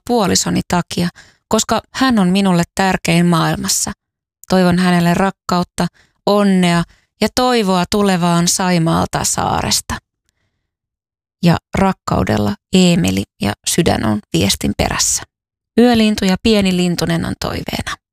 puolisoni takia, koska hän on minulle tärkein maailmassa. Toivon hänelle rakkautta, onnea ja toivoa tulevaan Saimaalta saaresta. Ja rakkaudella Eemeli ja Sydän on viestin perässä. Yölintu ja pieni lintunen on toiveena.